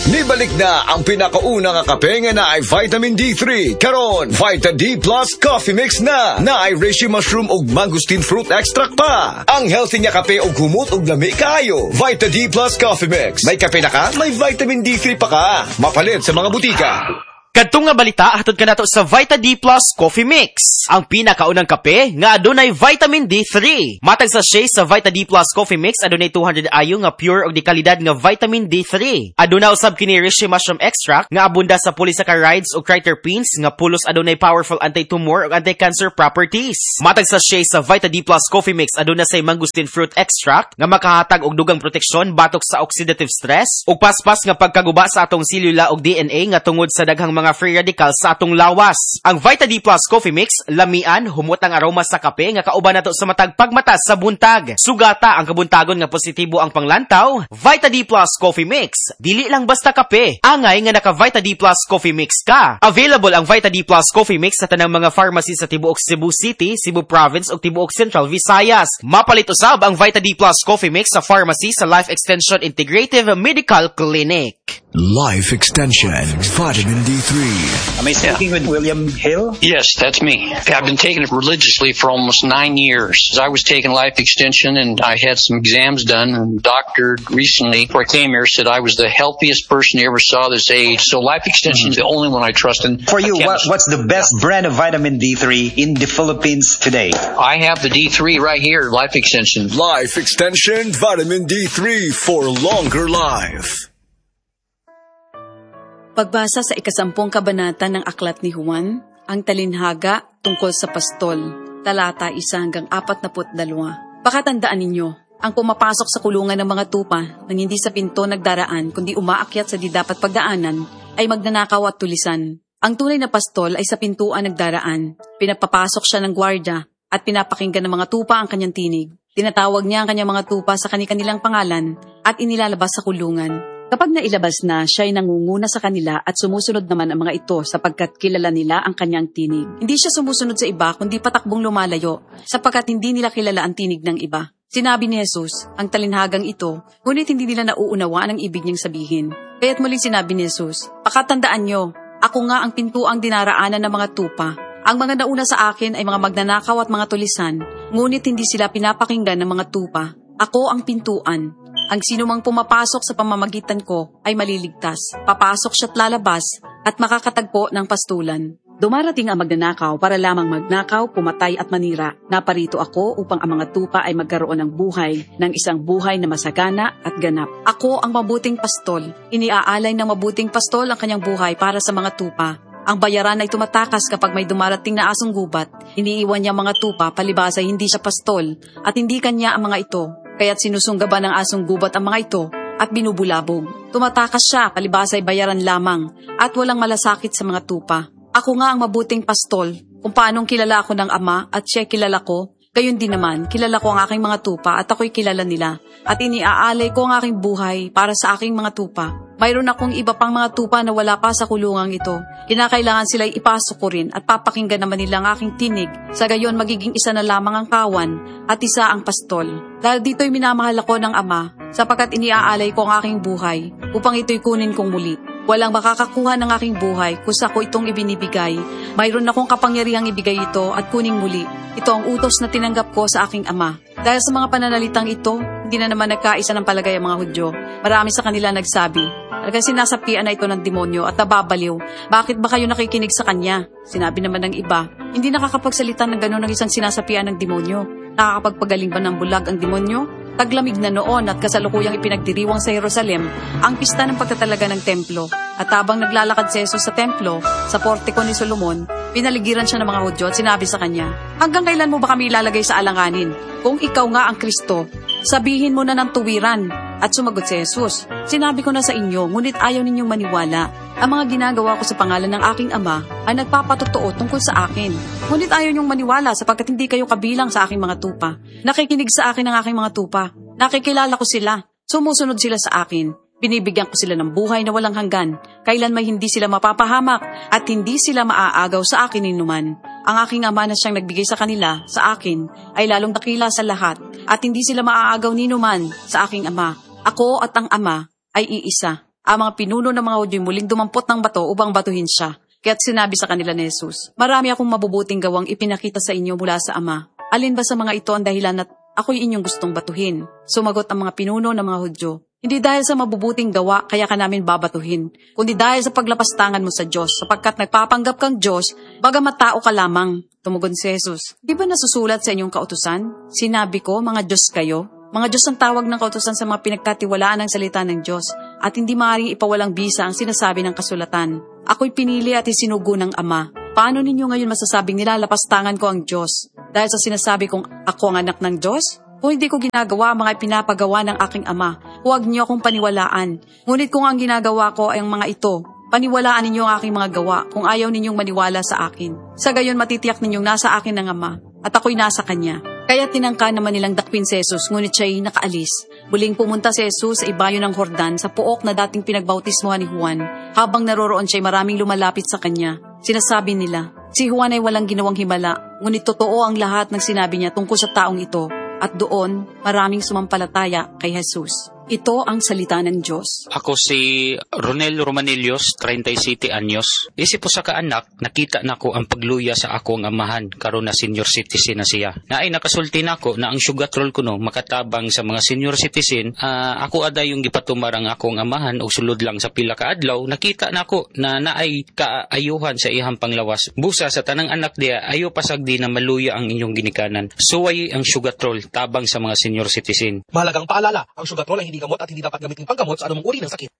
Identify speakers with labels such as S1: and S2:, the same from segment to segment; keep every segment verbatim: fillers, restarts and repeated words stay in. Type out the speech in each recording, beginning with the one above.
S1: Nibalik na ang pinakaunang kape nga na ay vitamin D three. Karon, Vita D Plus Coffee Mix na. Na ay reishi mushroom ug mangosteen fruit extract pa. Ang healthy nga kape ug humot ug lami kaayo. Vita D Plus Coffee Mix. May kape na ka, may vitamin D three pa ka. Mapalit sa mga butika.
S2: Kadtong nga balita hatod ka nato sa Vita D Plus Coffee Mix. Ang pinakaunang kape nga adunay vitamin D three. Matag sa sachet sa Vita D Plus Coffee Mix adunay two hundred ayo nga pure og di kalidad nga vitamin D three. Aduna usab kini reishi mushroom extract nga abunda sa polysaccharides ug triterpenes nga pulos adunay powerful anti-tumor ug anti-cancer properties. Matag sa sachet sa Vita D Plus Coffee Mix aduna say mangosteen fruit extract nga makahatag og dugang proteksyon batok sa oxidative stress ug paspas nga pagkaguba sa atong selula ug D N A nga tungod sa daghang mga free radicals sa atong lawas. Ang Vita D Plus Coffee Mix, lamian, humot ang aroma sa kape nga kauban nato sa matag pagmata sa buntag. Sugata ang kabuntagon nga positibo ang panglantaw. Vita D Plus Coffee Mix, dili lang basta kape. Angay nga naka Vita D Plus Coffee Mix ka. Available ang Vita D Plus Coffee Mix sa tanang mga pharmacy sa tibuok Cebu City, Cebu Province ug tibuok Central Visayas. Mapalit usab ang Vita D Plus Coffee Mix sa pharmacy sa Life Extension Integrative Medical Clinic.
S1: Life Extension Vitamin D three.
S3: Am I speaking yeah. with William Hill?
S4: Yes, that's me. I've been taking it religiously for almost nine years. I was taking Life Extension and I had some exams done, and the doctor recently, before I came here, said I was the healthiest person he ever saw this age. So Life Extension mm-hmm. is the only one I trust. And
S3: for you, what, what's the best yeah. brand of vitamin D three in the Philippines today?
S4: I have the D three right here, Life Extension.
S1: Life Extension Vitamin D three for longer life.
S5: Pagbasa sa ikasampung kabanata ng Aklat ni Juan, ang talinhaga tungkol sa pastol, talata isa hanggang apat na put dalawa. Pakatandaan ninyo, ang pumapasok sa kulungan ng mga tupa nang hindi sa pinto nagdaraan kundi umaakyat sa di dapat pagdaanan ay magnanakaw at tulisan. Ang tunay na pastol ay sa pintuan nagdaraan. Pinapapasok siya ng gwardya at pinapakinggan ng mga tupa ang kanyang tinig. Tinatawag niya ang kanyang mga tupa sa kani-kanilang pangalan at inilalabas sa kulungan. Kapag nailabas na, siya ay nangunguna sa kanila at sumusunod naman ang mga ito sapagkat kilala nila ang kanyang tinig. Hindi siya sumusunod sa iba kundi patakbong lumalayo sapagkat hindi nila kilala ang tinig ng iba. Sinabi ni Jesus, ang talinhagang ito, ngunit hindi nila nauunawaan ang ibig niyang sabihin. Kaya't muling sinabi ni Jesus, pakatandaan niyo, ako nga ang pintuang dinaraanan ng mga tupa. Ang mga nauna sa akin ay mga magnanakaw at mga tulisan, ngunit hindi sila pinapakinggan ng mga tupa. Ako ang pintuan. Ang sinumang pumapasok sa pamamagitan ko ay maliligtas. Papasok siya't lalabas at makakatagpo ng pastulan. Dumarating ang magnanakaw para lamang magnakaw, pumatay at manira. Naparito ako upang ang mga tupa ay magkaroon ng buhay, ng isang buhay na masagana at ganap. Ako ang mabuting pastol. Iniaalay ng mabuting pastol ang kanyang buhay para sa mga tupa. Ang bayaran ay tumatakas kapag may dumarating na asong gubat. Iniiwan niya mga tupa, palibhas ay hindi siya pastol at hindi kanya ang mga ito. Kaya't sinusunggaban ng asong gubat ang mga ito at binubulabog. Tumatakas siya, palibhas ay bayaran lamang at walang malasakit sa mga tupa. Ako nga ang mabuting pastol. Kung paanong kilala ako ng Ama at siya kilala ko, gayon din naman, kilala ko ang aking mga tupa at ako'y kilala nila. At iniaalay ko ang aking buhay para sa aking mga tupa. Mayroon akong iba pang mga tupa na wala pa sa kulungang ito. Kinakailangan sila'y ipasok ko rin at papakinggan naman nila ang aking tinig. Sa gayon, magiging isa na lamang ang kawan at isa ang pastol. Dahil dito'y minamahal ako ng Ama, sapagkat iniaalay ko ang aking buhay upang ito'y kunin kong muli. Walang makakakuha ng aking buhay kung sa ko itong ibinibigay. Mayroon akong kapangyarihang ibigay ito at kuning muli. Ito ang utos na tinanggap ko sa aking Ama. Dahil sa mga pananalitang ito, hindi na naman nagkaisa ng palagay ang mga Hudyo. Marami sa kanila nagsabi, talagang sinasapian na ito ng demonyo at nababaliw. Bakit ba kayo nakikinig sa kanya? Sinabi naman ng iba, hindi nakakapagsalita ng gano'n ng isang sinasapian ng demonyo. Nakakapagpagaling ba ng bulag ang demonyo? Taglamig na noon at kasalukuyang ipinagdiriwang sa Jerusalem ang pista ng pagtatalaga ng templo. At habang naglalakad si Jesus sa templo, sa portiko ni Solomon, pinaligiran siya ng mga Hudyo at sinabi sa kanya, hanggang kailan mo ba kami ilalagay sa alanganin? Kung ikaw nga ang Kristo, sabihin mo na ng tuwiran. At sumagot si Jesus, sinabi ko na sa inyo, ngunit ayaw ninyong maniwala. Ang mga ginagawa ko sa pangalan ng aking Ama ay nagpapatotoo tungkol sa akin. Ngunit ayaw ninyong maniwala sapagkat hindi kayo kabilang sa aking mga tupa. Nakikinig sa akin ang aking mga tupa. Nakikilala ko sila. Sumusunod sila sa akin. Binibigyan ko sila ng buhay na walang hanggan. Kailan may hindi sila mapapahamak at hindi sila maaagaw sa akin ninuman. Ang aking Ama na siyang nagbigay sa kanila, sa akin, ay lalong dakila sa lahat at hindi sila maaagaw ninuman sa aking Ama. Ako at ang Ama ay iisa. Ang mga pinuno ng mga Hudyo muling dumampot ng bato upang batuhin siya. Kaya't sinabi sa kanila ni Jesus, marami akong mabubuting gawang ipinakita sa inyo mula sa Ama. Alin ba sa mga ito ang dahilan at ako'y inyong gustong batuhin? Sumagot ang mga pinuno ng mga Hudyo, hindi dahil sa mabubuting gawa kaya ka namin babatuhin, kundi dahil sa paglapastangan mo sa Diyos, sapagkat nagpapanggap kang Diyos, bagamat tao ka lamang. Tumugon si Jesus, di ba nasusulat sa inyong kautusan? Sinabi ko, mga Diyos kayo. Mga Diyos ang tawag ng kautusan sa mga pinagkatiwalaan ng salita ng Diyos, at hindi maaaring ipawalang bisa ang sinasabi ng kasulatan. Ako'y pinili at isinugo ng Ama. Paano ninyo ngayon masasabing nilalapastangan ko ang Diyos? Dahil sa sinasabi kong ako ang anak ng Diyos? Kung hindi ko ginagawa ang mga pinapagawa ng aking Ama, huwag niyo akong paniwalaan. Ngunit kung ang ginagawa ko ay ang mga ito, paniwalaan ninyo ang aking mga gawa kung ayaw ninyong maniwala sa akin. Sa gayon matitiyak ninyong nasa akin ng Ama, at ako'y nasa Kanya. Kaya tinangka naman nilang dakpin si Jesus, ngunit siya'y nakaalis. Muling pumunta si Jesus sa ibayo ng Jordan sa puok na dating pinagbautismohan ni Juan. Habang naroroon siya'y maraming lumalapit sa kanya. Sinasabi nila, si Juan ay walang ginawang himala, ngunit totoo ang lahat ng sinabi niya tungkol sa taong ito. At doon, maraming sumampalataya kay Jesus. Ito ang salita ng Diyos.
S6: Ako si Ronel Romanillos, thirty-seven anyos. Isip po sa kaanak, nakita na ko ang pagluya sa akong amahan, karon na senior citizen na siya. Naay nakasulti na ko na ang sugatrol ko no, makatabang sa mga senior citizen, uh, ako aday yung gipatumar ang akong amahan o sulod lang sa pila ka adlaw, nakita na ko na naay kaayuhan sa ihang panglawas. Busa sa tanang anak diya, ayo pasagdi na maluya ang inyong ginikanan. Suway ang sugatrol, tabang sa mga senior citizen.
S7: Mahalagang paalala, ang sugatrol ay hindi gamot at hindi dapat gamitin panggamot sa anumang uri ng sakit.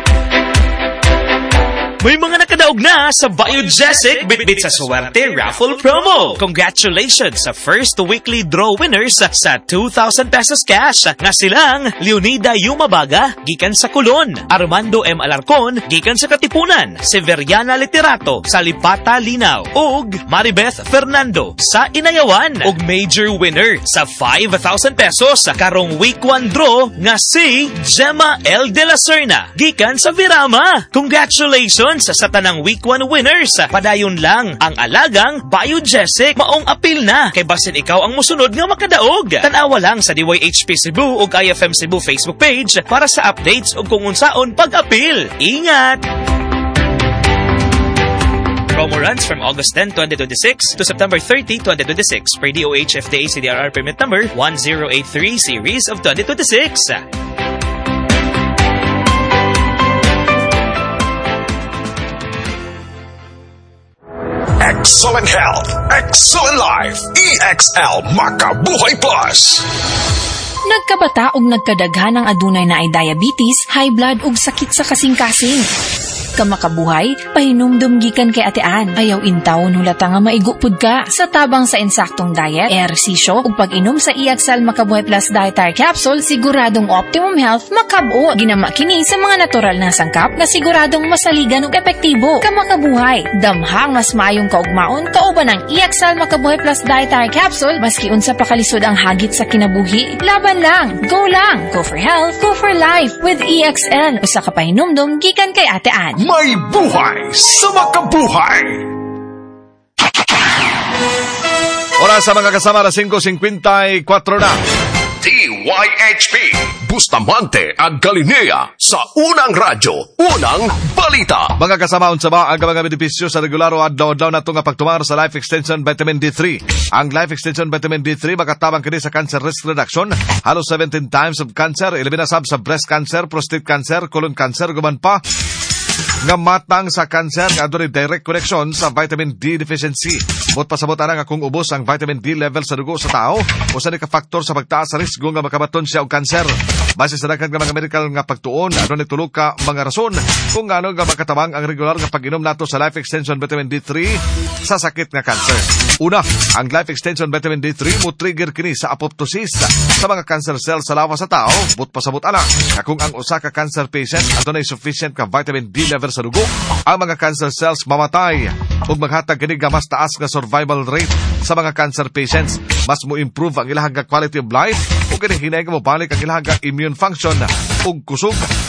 S8: May mga nakadaog na sa Biogesic Bitbit sa Suwerte Raffle Promo. Congratulations sa first weekly draw winners sa two thousand pesos cash. Nga silang Leonida Yumabaga, gikan sa Colon, Armando M. Alarcon, gikan sa Katipunan, Severiana Literato, sa Lipata Linaw, ug Maribeth Fernando sa Inayawan, ug major winner sa five thousand pesos karong week one draw nga si Gemma L. De La Serna, gikan sa Virama. Congratulations sa tanang week one winners. Padayon lang ang alagang Biogesic. Maong apil na kay basin ikaw ang musunod nga makadaog. Tanawa lang sa D Y H P Cebu ug I F M Cebu Facebook page para sa updates ug kung unsaon pag-apil. Ingat! Promo runs from August tenth, twenty twenty-six to September thirtieth, twenty twenty-six per D O H F D A C D R R permit number one zero eight three series of twenty twenty-six.
S1: Excellent health, excellent life, E X L Makabuhay Plus.
S9: Nagkabata ug nagkadaghan ang adunay na ay diabetes, high blood ug sakit sa kasing-kasing. Kamakabuhay, pahinumdum gikan kay atean. Ayaw intaw hulata nga maigupod ka. Sa tabang sa insaktong diet, ehersisyo ug pag-inom sa E X L Makabuhay Plus Dietary Capsule, siguradong optimum health makab-o. Ginama kini sa mga natural na sangkap nga siguradong masaligan ug epektibo. Kamakabuhay, damhang mas maayong kaugmaon kauban ng E X L Makabuhay Plus Dietary Capsule maski unsa pa kalisod ang hagit sa kinabuhi. Laban lang, go lang, go for health, go for life with E X L. Usa ka pahinumdum gikan kay atean.
S1: May buhay sa makabuhay! Oras sa mga kasama na five fifty-four na. D Y H P, Bustamante at Galilea sa unang radyo, unang balita. Mga kasama, unsa ba ang mga benepisyo sa regularo adlaw-adlaw na itong pagtumar sa Life Extension Vitamin D three? Ang Life Extension Vitamin D three makatabang kini sa cancer risk reduction, halos seventeen times of cancer, eleven na sab sa breast cancer, prostate cancer, colon cancer, guman pa nga matang sa cancer nga adunay direct connection sa vitamin D deficiency. Bot pasabot ana nga kung ubos ang vitamin D level sa dugo sa tao, usa ni ka factor sa pagtaas sa risgo nga makabaton siya og cancer. Base sa daghang mga medical nga pagtuon, adunay tulo ka mga rason kung ano nga makatabang ang regular nga pag-inom nato sa Life Extension Vitamin D three sa sakit nga cancer. Una, ang Life Extension Vitamin D three mo trigger kini sa apoptosis sa mga cancer cells sa lawas sa tao. Bot pasabot ana nga kung ang usa ka cancer patient adunay sufficient ka vitamin D level sa dugo, ang mga cancer cells mamatay ug maghatag kini nga mas taas nga survival rate sa mga cancer patients. Mas mo improve ang ilahang quality of life ug kini hinay nga mobalik ang ilahang immune function ug kusog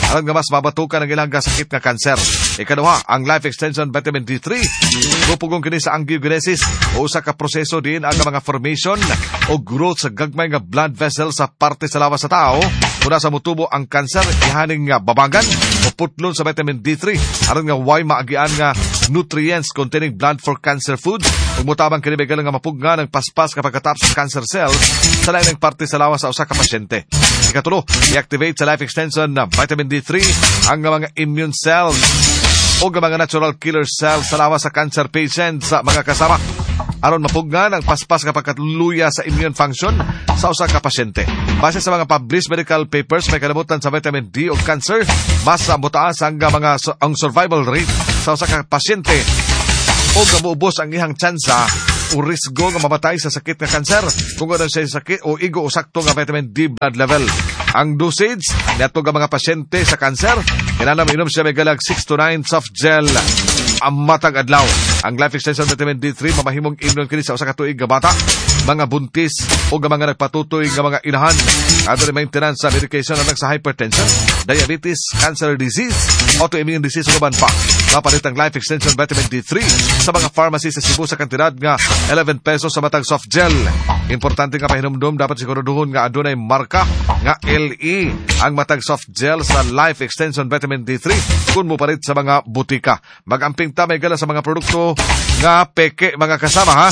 S10: aron nga mas mabatukan ang ilang sakit nga kanser. Ikaduha, ang Life Extension Vitamin D three. Gupugong kini sa angiogenesis o usa ka proseso din ang mga formation o growth sa gagmay nga blood vessel sa parte sa lawas sa tao. Muna sa mutubo ang kanser, ihaning nga babangan o putlon sa vitamin D three aron nga way maagian nga nutrients containing blood for cancer food. Ug mutabang kini begal nga mapugna ng paspas kapag katap sa cancer cells sa laing parte sa lawas sa usa ka pasyente. Ikatulo, i-activate sa Life Extension na vitamin D three ang mga immune cells o mga natural killer cells sa lawas sa cancer patients sa mga kasama aron mapugna ang paspas kapag katuluya sa immune function sa usa ka pasyente. Base sa mga published medical papers, may kalabutan sa vitamin D o cancer, mas mutaas ang mga ang survival rate sa usa ka pasyente o gamuubos ang ihang tsansa o risgo nga mamatay sa sakit nga kanser kung ano siya sakit o igo o sakto nga vitamin D blood level. Ang dosage nato nga mga pasyente sa kanser, kinahanglan minom siya may galag six to nine soft gel ang matag adlaw. Ang Life Extension Vitamin D three mamahimong inon kini sa usa ka tuig nga bata, mga buntis o nga mga nagpatutoy nga mga inahan. Ato rin maintenance sa medication anak sa hypertension, diabetes, cancer disease, autoimmune disease o uban pa. Mapalit ang Life Extension Vitamin D three sa mga pharmacy sa Cebu sa kantidad nga eleven pesos sa matag soft gel. Importante nga pahinumdum, dapat siguraduhon nga adunay marka nga L E ang matag soft gel sa Life Extension Vitamin D three kung mo palit sa mga butika. Magamping ta may gala sa mga produkto nga peke mga kasama ha.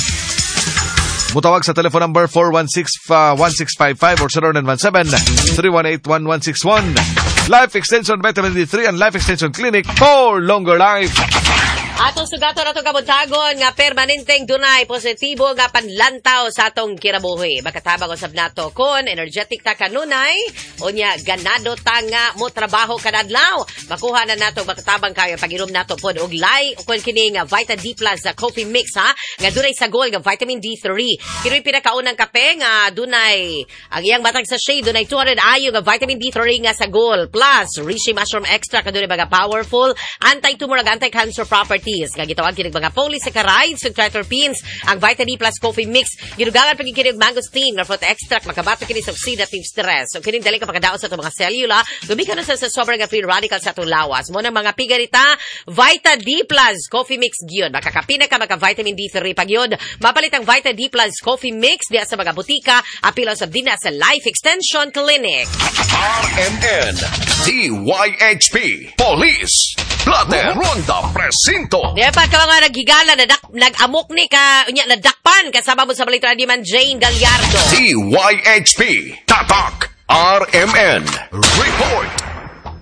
S10: Mutawag sa telephone number four one six, one six five five or zero nine one seven, three one eight, one one six one. Life Extension Vitamin D three and Life Extension Clinic for longer life.
S11: Atong sugato na itong kabuntagon nga permanenteng dunay positibo nga panlantaw sa atong kinabuhi. Makatabang usab nato kon energetic ta kanunay o nya ganado ta nga mo trabaho kadadlaw. Makuha na nato makatabang kayo pag-inom nato pod og lay kon kini nga Vita D Plus sa coffee mix ha nga dunay sagol nga vitamin D three. Kini pinakaunang kape nga dunay ang iyang matag sa shade dunay two hundred I U nga vitamin D three nga sagol plus reishi mushroom extra kadunay mga powerful anti-tumor ug anti-cancer properties. Nga gitawag kinig mga polysaccharides ug triterpenes ang Vita D Plus coffee mix gidugangan pag kinig mangosteen nga fruit extract makabato kini sa oxidative stress ug kining dali ka pagkadaot sa itong mga selula gumikan na sa, sa sobrang nga free radical sa atong lawas mo nang mga pigarita Vita D Plus coffee mix gyud makakapina ka maka vitamin D three pag yun mapalit ang Vita D Plus coffee mix diya sa mga butika apilo sa dina sa Life Extension Clinic.
S1: R M N D Y H P Police Plater Ronda Presinto.
S11: Dapat ka mga naghigala, nadak, nag-amok ni ka, unya, nadakpan, kasama mo sa balitra di man Jane Gallardo.
S1: D Y H P Tatak R M N Report.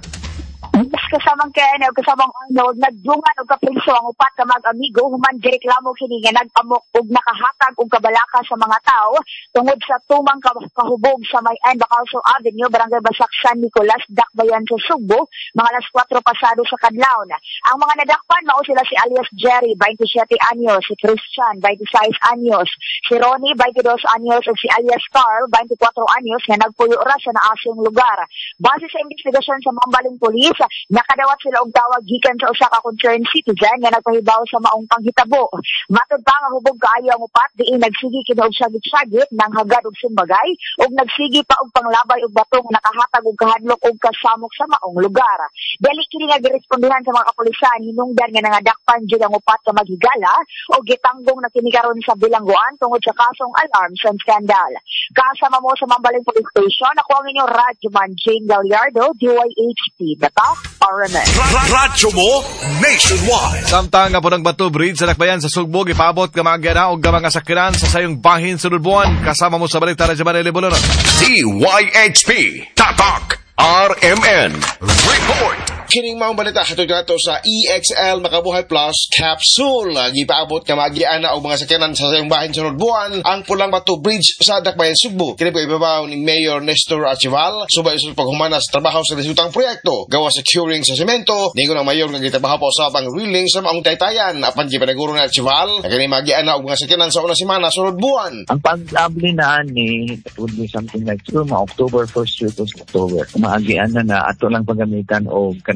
S12: Kasamang kaya kasamang ano, nagdungan o kapinso ang upat ka mag-amigo, human direklamo kini nga nag-amok o nakahatag o kabalaka sa mga tao tungod sa tumang kahubog sa may end Bacalso Avenue, Barangay Basak, San Nicolas, Dakbayan sa Subo, mga alas kwatro pasado sa kadlaw na. Ang mga nadakpan, mao sila si alias Jerry, twenty-seven anyos, si Christian, twenty-six anyos, si Ronnie, twenty-two anyos, at si alias Carl, twenty-four anyos, nga nagpuyo ra sa naasong lugar. Base sa investigasyon sa Mambaling Police, nakadawat sila og tawag gikan sa usa ka concerned citizen nga nagpahibaw sa maong panghitabo. Matud pa nga hubog kaayo ang upat diin nagsigi kini og sagit-sagit nang hagad og sumbagay ug nagsigi pa og panglabay og batong nakahatag og kahadlok og kasamok sa maong lugar. Dali kini nga girespondihan sa mga kapulisan hinungdan nga nangadakpan jud ang upat ka maghigala og gitanggong na kini karon sa bilangguan tungod sa kasong alarms and scandal. Kasama mo sa Mambaling Police Station ako ang inyong Radyoman Jane Gallardo, D Y H P, the top R M N.
S1: Radyo mo nationwide.
S10: Samtang nga po ng Bato Bridge sa Lakbayan sa Sugbog, ipabot ka mga gana o mga sakiran sa sayong bahin sunod buwan. Kasama mo sa balita na Jaman Elibolon.
S1: D Y H P Tatak R M N Report.
S13: Kining maong balita hatod nato sa E X L Makabuhay Plus Capsule. Gipaabot ka magiana og mga sakyanan sa sayong bahin sunod buwan ang Pulang Bato Bridge sa Dakbayan, Subo. Kini po ibabaw ni Mayor Nestor Archival subay sa paghumana sa trabaho sa resultang proyekto gawa sa curing sa semento. Ningon ang mayor nga gitabaho pa usab ang reeling sa maong taytayan apan gipanaguro ni Archival kini magiana og mga sakyanan sa una semana sunod buwan.
S14: Ang pag-abli na ni it would be something like through October first week of October. Maagian na na ato lang paggamitan og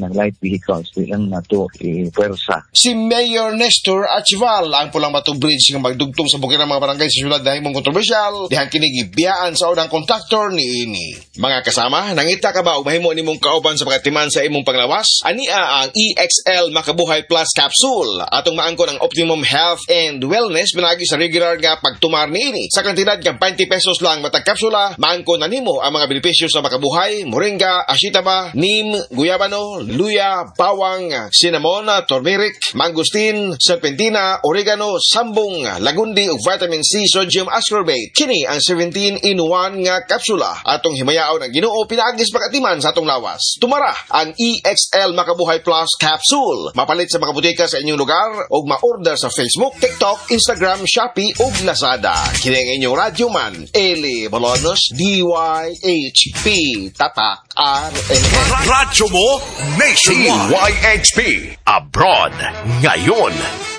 S14: ng light vehicles ang nato i-pwersa.
S13: Si Mayor Nestor Achival ang Pulang Bato Bridge nga magdugtong sa bukid ng mga barangay sa syudad na himong kontrobersyal dihang kinigibiyaan sa unang kontraktor ni ini. Mga kasama, nangita ka ba o mahimo nimong kauban sa pagkatiman sa imong panglawas? Ania ang E X L Makabuhay Plus Capsule atong maangkon ang optimum health and wellness pinagi sa regular nga pagtumar ni ini. Sa kantidad nga twenty pesos lang matag kapsula, maangkon na nimo ang mga benepisyo sa Makabuhay, moringa, ashitaba, neem, guyabano, luya, bawang, cinnamon, turmeric, mangustin, serpentina, oregano, sambong, lagundi ug vitamin C, sodium ascorbate. Kini ang seventeen in one nga kapsula atong himayaon ang Ginoo pinaagis pagatiman sa atong lawas. Tumara ang E X L Makabuhay Plus Capsule. Mapalit sa mga butika sa inyong lugar o ma-order sa Facebook, TikTok, Instagram, Shopee ug Lazada. Kini ang inyong radyo man, Eli Bolonos, D Y H P, Tatak, R N N.
S1: Radyo mo, Nationwide. D Y H P, Abroad, ngayon.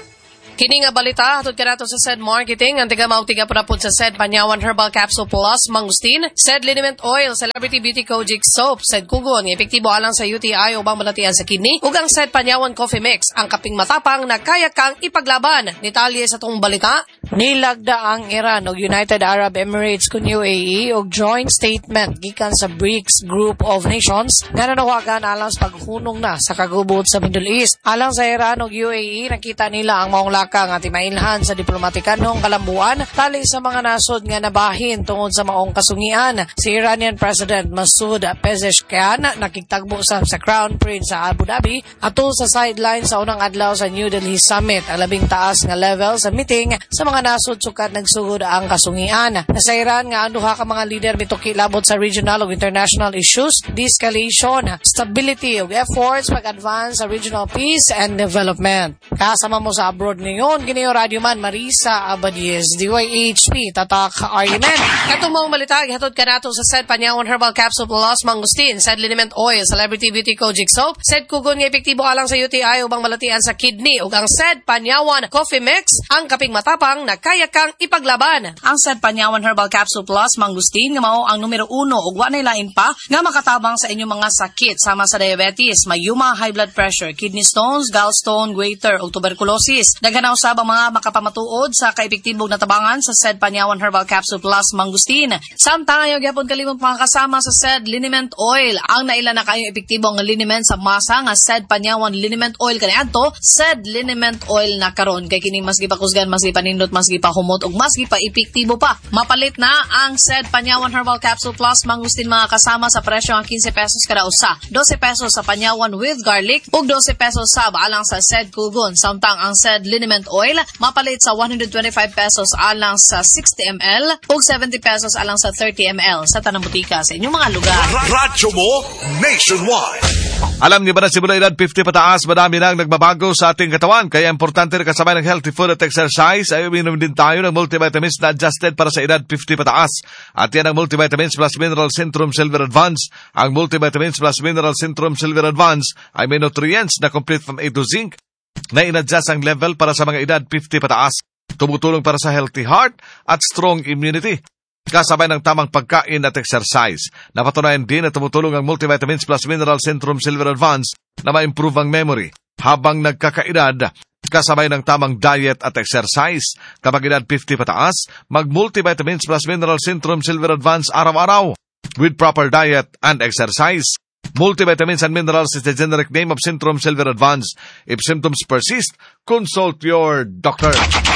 S15: Kini nga balita, hatod ka nato sa S E D Marketing, ang tiga mautiga po na po sa S E D Panyawan Herbal Capsule Plus, Mangustin, S E D Liniment Oil, Celebrity Beauty Kojic Soap, S E D Kugon, epektibo alang sa U T I o bang malatian sa kidney, ug ang S E D Panyawan Coffee Mix, ang kaping matapang na kaya kang ipaglaban. Detalye sa tong balita, nilagda ang Iran o United Arab Emirates kun U A E og joint statement gikan sa BRICS Group of Nations nga nanawagan alang sa paghunong na sa kagubot sa Middle East. Alang sa Iran o U A E, nakita nila ang maong kang ati mailhan sa diplomatikanong kalambuan tali sa mga nasod nga nabahin tungod sa maong kasungian. Si Iranian President Masoud Pezeshkian nakigtagbo sa, sa Crown Prince sa Abu Dhabi atul sa sideline sa unang adlaw sa New Delhi Summit, ang labing taas nga level sa meeting sa mga nasod sukat nagsugod ang kasungian. Sa Iran nga ang duha ka mga leader mituki labot sa regional ug international issues, de-escalation, stability ug efforts pag-advance sa regional peace and development. Kasama mo sa abroad ngayon, Gineo Radio Man Marisa Abadies, D Y H P, Tatak R M N. Katong mga balita, hatod ka nato sa S E D Panyawan Herbal Capsule Plus, Mangustin, S E D Liniment Oil, Celebrity Beauty Kojic Soap, S E D Kugon nga epektibo alang sa U T I ubang malatian sa kidney, ug ang S E D Panyawan Coffee Mix, ang kaping matapang na kaya kang ipaglaban. Ang S E D Panyawan Herbal Capsule Plus, Mangustin, nga mao ang numero uno ug wa nay lain pa nga makatabang sa inyong mga sakit sama sa diabetes, mayuma, high blood pressure, kidney stones, gallstone, goiter ug tuberculosis. Daghan usab ang mga makapamatuod sa kaepektibong natabangan sa S E D Panyawan Herbal Capsule Plus, Mangustin. Samtang ayaw gyapon kalimot mga kasama sa S E D Liniment Oil. Ang naila na kayong epektibong liniment sa masa nga S E D Panyawan Liniment Oil kaniadto, S E D Liniment Oil na karon kay kining mas gipakusgan, mas gipanindot, mas gipahumot ug mas gipa-epektibo pa. Mapalit na ang S E D Panyawan Herbal Capsule Plus, Mangustin mga kasama sa presyo ang fifteen pesos kada usa, twelve pesos sa Panyawan with garlic ug twelve pesos sa alang sa S E D Kugon. Samtang ang S E D Liniment Oil mapalit sa one hundred twenty-five pesos alang sa sixty milliliters ug seventy pesos alang sa thirty milliliters sa tanang butika sa inyong mga lugar.
S1: Radyo mo, Nationwide.
S10: Alam niyo ba na simula edad fifty pataas, madami nang nagbabago sa ating katawan. Kaya importante na kasabay ng healthy food at exercise ay uminom din tayo ng multivitamins na adjusted para sa edad fifty pataas. At yan ang Multivitamins Plus Mineral Centrum Silver Advance. Ang Multivitamins Plus Mineral Centrum Silver Advance ay may nutrients na complete from A to zinc na inadjust ang level para sa mga edad fifty pataas. Tumutulong para sa healthy heart at strong immunity. Kasabay ng tamang pagkain at exercise. Napatunayan din na tumutulong ang Multivitamins Plus Mineral Centrum Silver Advance na ma-improve ang memory habang nagkakaedad. Kasabay ng tamang diet at exercise. Kapag edad fifty pataas, mag-Multivitamins Plus Mineral Centrum Silver Advance araw-araw with proper diet and exercise. Multivitamins and minerals is the generic name of Centrum Silver Advance. If symptoms persist, consult your doctor.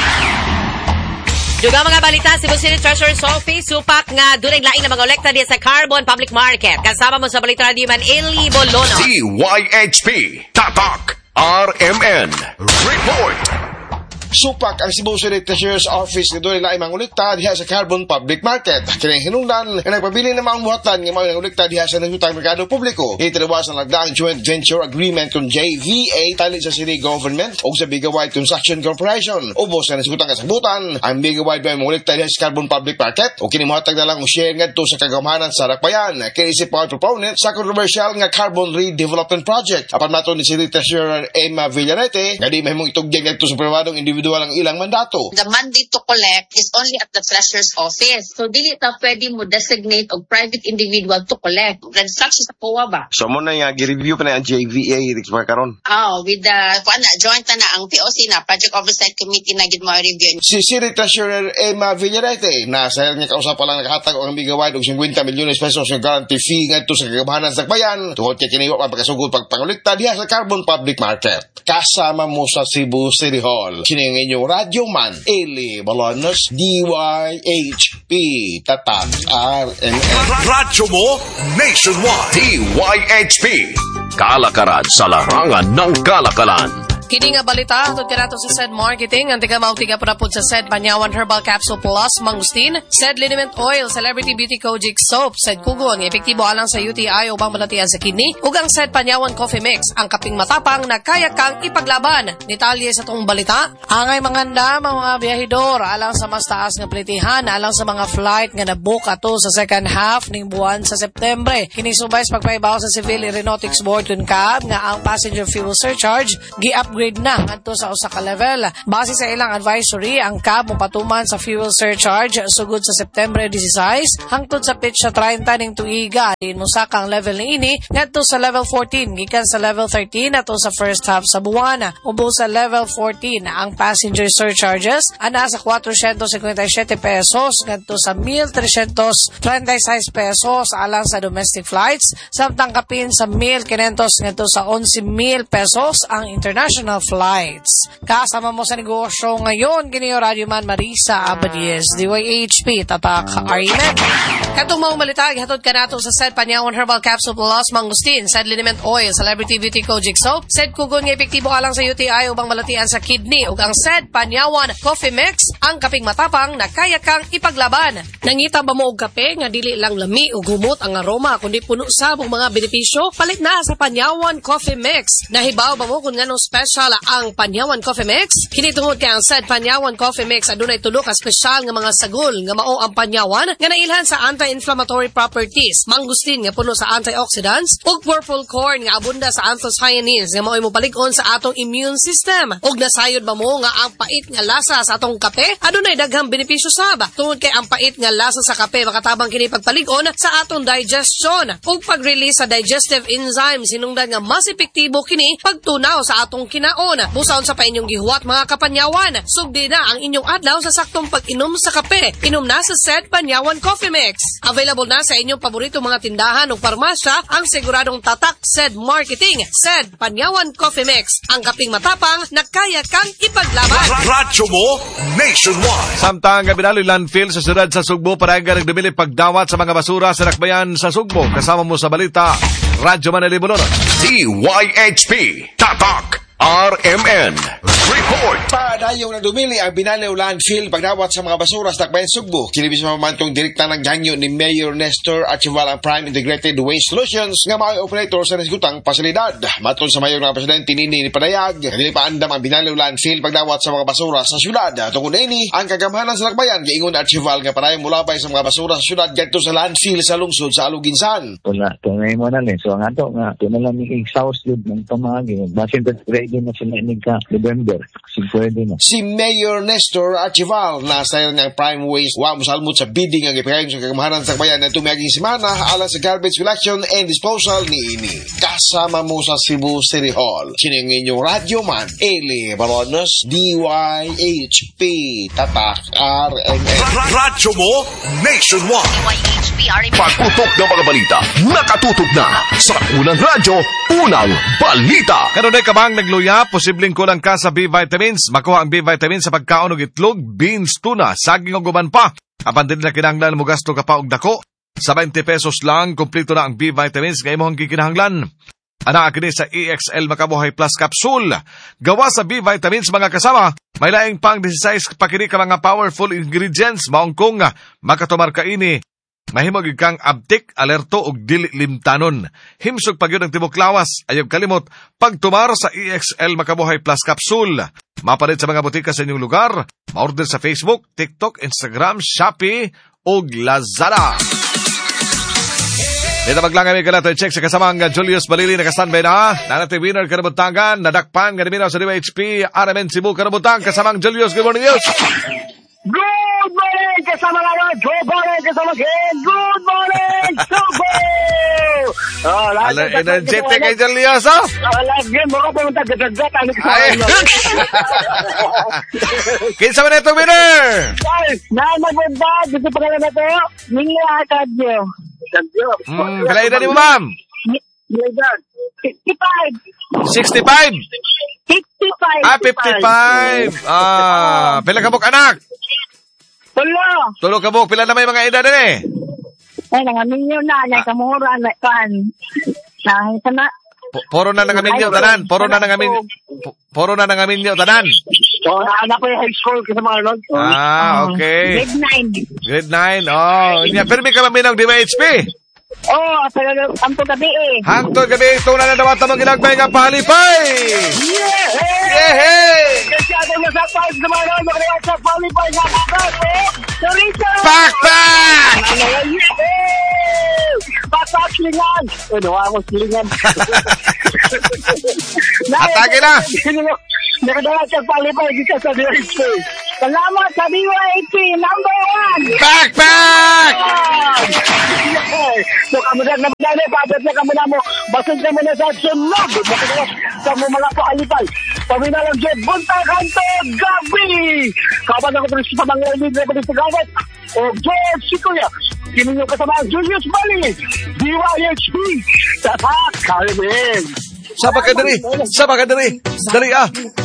S11: Duga mga balita, Cebu City Treasurer's Office, supak nga dunay laing na mga olekta diya sa Carbon Public Market. Kasama mo sa balita Radio Man, Eli Bolono.
S1: D Y H P, Tatak, R M N, Report.
S13: Supak ang Cebu City Treasurer's Office nga doon na imang ulikta diha sa Carbon Public Market. Kining hinungdan nga nagpabili na mga buhatan nga mga ulikta diha sa nagutang merkado publiko. Itinawas ang nagdaang joint venture agreement kung J V A tali sa city government o sa Bigawide Construction Corporation. Ubos na nasugutang kasabutan ang Bigawide ba mga ulikta diha sa Carbon Public Market o kinimuhatag na lang o share nga to sa kagamahanan sa Rakbayan. Kinisip pa ang proponent sa controversial nga Carbon Redevelopment Project. Apan mato ni City Treasurer Emma Villanete nga di mahimong itugyan nga to sa pribadong individual individual ang ilang mandato.
S16: The mandate to collect is only at the treasurer's office. So dili ta pwede mo designate og private individual to collect. Instructions sa C O A ba?
S17: So mo na nga gi-review pa na ang J V A Rix karon.
S16: Oh, with the kuan na joint na ang P O C na Project Oversight Committee na gid mo review.
S13: Si City Treasurer Emma Villarete na sa niya kausa pa lang nakahatag og bigawad og fifty milyones pesos nga guarantee fee ngadto sa kagabahanan sa bayan tungod kay kini wa pagkasugod pagpangolekta diha sa carbon public market. Kasama mo sa Cebu City Hall. Kini ang inyong Radio Man, Eli Balonos, D Y H P, Tatak, R M N.
S1: Radyo mo, Nationwide. D Y H P. Kalakaran sa larangan ng kalakalan.
S15: Kini nga balita, hatod ka nato sa S E D Marketing, ang tiga mautiga po na po sa S E D Panyawan Herbal Capsule Plus, Mangustin, S E D Liniment Oil, Celebrity Beauty Kojic Soap, S E D Kugon, epektibo alang sa U T I o bang malatian sa kidney, ug ang S E D Panyawan Coffee Mix, ang kaping matapang na kaya kang ipaglaban. Detalye sa tong balita, angay manganda mga biyahidor, alang sa mas taas nga plitihan, alang sa mga flight nga nabook ato sa second half ning buwan sa Septembre. Kini subay sa pagpaibaw sa Civil Aeronautics Board kun kab nga ang passenger fuel surcharge gi-upgrade na ngadto sa usa ka level. Base sa ilang advisory, ang C A B mopatuman sa fuel surcharge sugod sa September sixteen hangtod sa pitch sa thirty ning tuiga. Din musa kang level niini ngadto sa level fourteen gikan sa level thirteen ato sa first half sa buwan. Ubo sa level fourteen ang passenger surcharges ana sa four hundred fifty-seven pesos ngadto sa one thousand three hundred thirty-six pesos alang sa domestic flights, samtang kapin sa one thousand five hundred ngadto sa eleven thousand pesos ang international flights. Kasama mo sa negosyo ngayon, kini Radio Man Marisa Abadies, D Y H P, Tatak, R M N. Katong mga malitag, hatod ka nato sa S E D Panyawan Herbal Capsule Plus, Mangustin, S E D Liniment Oil, Celebrity Beauty Kojic Soap, S E D Kugon nga epektibo alang sa U T I ubang malatian sa kidney, ug ang S E D Panyawan Coffee Mix, ang kaping matapang na kaya kang ipaglaban. Nangita ba mo og kape nga dili lang lami ug humot ang aroma kundi puno sa mga benepisyo? Palit na sa Panyawan Coffee Mix. Nahibaw ba mo kung nganong special ang Panyawan Coffee Mix? Kini tungod kay ang S E D Panyawan Coffee Mix adunay tulo ka special nga mga sagol nga mao ang Panyawan nga nailhan sa anti-inflammatory properties, mangustin nga puno sa antioxidants, ug purple corn nga abunda sa anthocyanins nga mao'y mopalig-on sa atong immune system. Ug nasayod ba mo nga ang pait nga lasa sa atong kape adunay daghang benepisyo sab. Tungod kay ang pait nga lasa sa kape makatabang kini pagpalig-on sa atong digestion ug pag-release sa digestive enzymes hinungdan nga mas epektibo kini pagtunaw sa atong kinaon. Busaon sa pa inyong gihuwat mga kapanyawan, sugdi na ang inyong adlaw sa saktong pag-inom sa kape. Inom na sa S E D Panyawan Coffee Mix. Available na sa inyong paborito mga tindahan o parmasya ang siguradong tatak S E D Marketing, S E D Panyawan Coffee Mix, ang kaping matapang na kaya kang ipaglaban.
S1: Radyo mo, Nationwide.
S10: Samtang binaloy landfill sa siyudad sa Sugbo para nagdumili pagdawat sa mga basura sa Dakbayan sa Sugbo. Kasama mo sa balita, Radyo Manali Bolono.
S1: D Y H P, Tatak, R M N. Report!
S13: Padayong na dumili ang Binalew Landfill pagdawat sa mga basura sa Dakbayan, Sugbo. Kinibis mamantong direkta ng ganyo ni Mayor Nestor Archival ang Prime Integrated Waste Solutions nga mga operator sa nasgutang pasilidad. Matol sa mayor ng presidente Nini ni Padayag, hindi pa andam ang Binalew Landfill pagdawat sa mga basura sa syudad. Tungkol ini, ang kagamhanan sa Dakbayan giingon Archival nga parayong mulabay sa mga basura sa syudad gadto sa landfill sa lungsod sa Aluginsan.
S14: Wala, tunay mo na rin. So nga to, nga, ito na lang yung exhaust yun ng pamagi. Basin ka grade na sila ka November. Si pwede na.
S13: Si Mayor Nestor Archival na sayang ng Prime Waste wa musalmot sa bidding ang ipagayon sa kagamhanan sa Dakbayan na tumiyaging simana alang sa garbage collection and disposal ni ini. Kasama mo sa Cebu City Hall. Kining inyong Radio Man, Eli Balonos, D Y H P, Tatak, R M N.
S1: Radyo mo, Nationwide.
S11: D Y H P, R M N.
S1: Pagputok ng mga balita, nakatutok na sa unang radyo, unang balita.
S10: Kanunay ka bang nagluya? Posibleng kulang ka sa B-vitamins. Makuha ang B-vitamins sa pagkaon og itlog, beans, tuna, saging o guman pa. Apan din na kinahanglan mo gasto ka pa og dako. Sa twenty pesos lang, kumpleto na ang B-vitamins nga imong gikinahanglan. Ana kini sa E X L Makabuhay Plus Capsule. Gawa sa B-vitamins mga kasama. May laing pang sixteen pa kini ka mga powerful ingredients maong kung makatumar ka ini. Mahimog kang abtik, alerto og dili limtanon. Himsog pagyud ang tibok lawas. Ayaw kalimot pagtumar sa E X L Makabuhay Plus Capsule. Mapalit sa mga butika sa inyong lugar. Ma-order sa Facebook, TikTok, Instagram, Shopee ug Lazada. Dito maglangay may kalato check sa kasamang Julius Balili na kastanbay na. Nanati winner karabutangan, nadakpan, ganimina sa D Y H P, R M N Cebu karabutang, kasamang Julius. Good morning, Julius.
S18: Good morning, kasama nga Good morning, kasama Ken. Good morning, Subo! Oh,
S10: Ala, energetic kay Julius, oh?
S18: Lagi mo ka pumunta gagagat. Ano ka
S10: Kinsa man ito, winner?
S18: Na, maganda. Gusto pa nga na ito. Ningya, Kadyo. Kadyo.
S10: Hmm, kailan edad mo, ma'am?
S18: fifty-five.
S10: sixty-five?
S18: fifty-five.
S10: Ah, fifty-five. Ah, pila kabuk anak?
S18: Tulo.
S10: Tulo kabuk. Pila na may mga edad din eh?
S18: Ay, nangaminyo na. Nangamura na kan. Nangita na.
S10: Poro na nangaminyo, tanan. Poro na nangaminyo. Poro na nangaminyo, tanan.
S18: So, anak ko yung high school kasi mga Arnold.
S10: Ah, okay.
S18: Grade nine.
S10: Grade nine. Oh, yeah. Pero may kamaminong D Y H P.
S18: Oh, talaga, hangtod gabi eh.
S10: Hangtod gabi, ito na nadawat na mag-inagbay nga palipay!
S18: Yehey!
S10: Yehey!
S18: Kasi ako nasapag sa mga nang mag-iwat sa palipay nga bagat eh! Sarita!
S10: Pak! Pak!
S18: Yehey! Pak-pak silingan! Ano ako silingan?
S10: Atake na!
S18: Nakadawat sa palipay dito sa D Y H P. Salamat sa D Y H P, number one!
S10: Pak! Pak!
S18: So, kamudak na pagdali, papat na kamuna mo, basag na mo na sa sunod. Bakit sa mo mga paalipay. Pamina lang dyan, bunta kanto, gabi! Kapan ako tulis sa mga lingid na pagdali sa gagat. O, George Sikuya, kininyo kasama Julius Bali, D Y H P, tatak, Caribbean.
S10: Saba ka dali! Saba ka dali! Dali ah!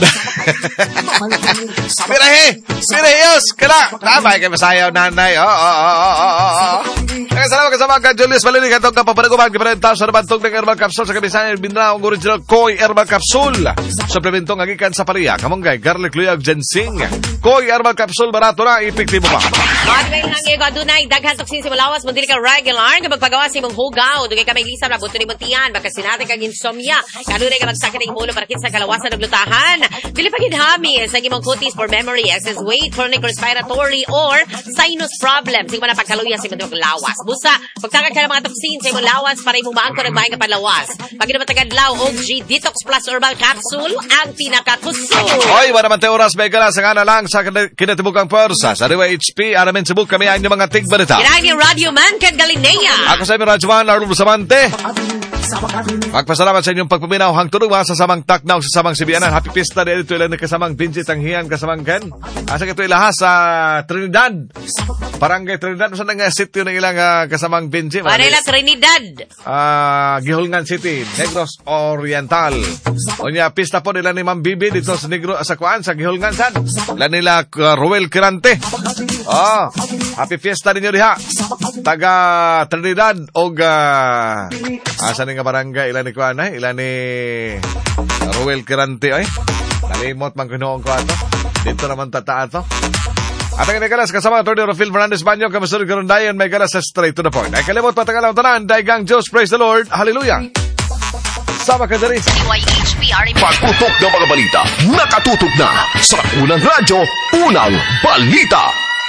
S10: Mirahe! Miraheyos! Kala! Tama kayo masayaw, nanay! Oo, oo, oo, oo, oo! Salamat kasama ka, Julius Balini, katong kapapanaguman, kipanagtaw sa nabantog ng herbal capsule sa kabisayan, binraong original Koi herbal capsule. Suplementong agikan sa pariya, kamonggay, garlic, luyag, ginseng. Koi herbal capsule, barato na, epektibo pa.
S11: Madway hang iyo adunay daghan toksin si Malawas mo dili ka regular kapag pagawa si mong hugaw dugay ka may lisam na buto ni Montian baka sinati kag insomnia kanunay ka magsaka ning ulo para kinsa kalawasan og lutahan dili pa gid hami sa imong kutis for memory excess weight chronic respiratory or sinus problems di man pagkaluya si imong lawas busa pagtaka ka mga toksin sa imong lawas para imong maangkon og maayong kapalawas pag ina matagad-law og G Detox Plus herbal capsule ang pinakakusog.
S10: Oy, wala man tayo oras may gala sa ngana lang sa kinatibukang pwersa sa D Y H P R M N Cebu kami ang mga tigbalita.
S11: Kinagi Radio Man kag Galinea.
S10: Ako sa inyo, Radyo Man, Arlo Bustamante. Magpasalamat sa inyong pagpaminaw hangtod sa samang taknaw sa samang Sibianan. Happy Fiesta din ito ilan na kasamang Binji Tanghian kasamang Ken. Asa ito ilaha sa Trinidad. Barangay Trinidad. Saan nga sityo ng ilang uh, kasamang Binji?
S11: Manila Trinidad.
S10: Uh, Gihulngan City, Negros Oriental. O niya, pista po nila ni Ma'am Bibi dito sa Negro, sa Kuan, sa Gihulngan San. Ilan nila uh, Ruel Kirante. Oh, happy Fiesta ninyo diha. Taga Trinidad o uh, asa nga barangay ilan ni Kuan ay ilan ni Ruel Kirante ay nalimot man kunoong ko ato dito naman tata ato at ang nagalas kasama Atty. Rafael Fernandez Banyo kamasunod karon dayon may galas sa straight to the point ay kalimot patangalaw tanan daigang Diyos praise the Lord hallelujah sama ka diri
S19: D Y H P R M.
S1: Pagputok ng mga balita nakatutok na sa unang radyo unang balita.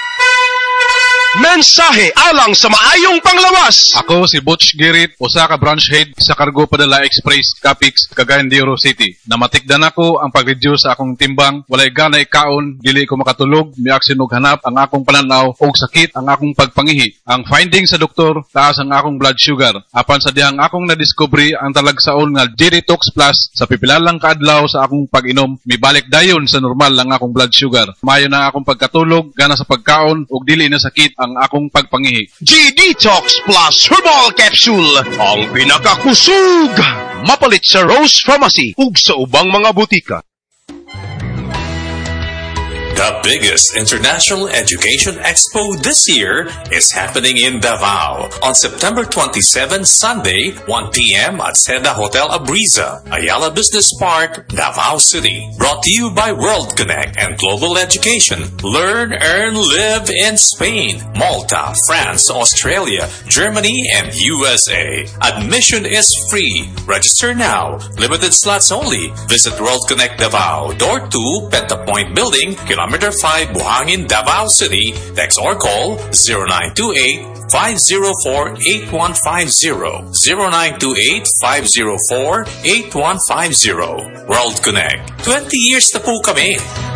S20: Mensahe alang sa maayong panglawas. Ako si Butch Girit, usa ka branch head sa Cargo Padala Express, Capix, Cagayan de Oro City. Namatikdan ako ang pag-reduce sa akong timbang, walay ganay kaon, dili ko makatulog, miaksin og hanap ang akong pananaw og sakit ang akong pagpangihi. Ang finding sa doktor, taas ang akong blood sugar. Apan sa dihang akong nadiscovery ang talagsaon nga G-Detox Plus sa pipilalang kaadlaw sa akong pag-inom, mibalik dayon sa normal ang akong blood sugar. Mayo na akong pagkatulog, gana sa pagkaon ug dili na sakit ang akong pagpangihi.
S21: G-Detox Plus Herbal Capsule ang pinakakusog. Mapalit sa Rose Pharmacy ug sa ubang mga butika.
S22: The biggest international education expo this year is happening in Davao on September twenty-seventh, Sunday, one p.m. at Seda Hotel Abriza, Ayala Business Park, Davao City. Brought to you by World Connect and Global Education. Learn, earn, live in Spain, Malta, France, Australia, Germany, and U S A. Admission is free. Register now. Limited slots only. Visit World Connect Davao, Door two, Pentapoint Building, Kilometer Kilometer five, Buhangin, Davao City. Text or call zero nine two eight, five zero four, eight one five zero. zero nine two eight, five zero four, eight one five zero. World Connect. twenty years na po kami.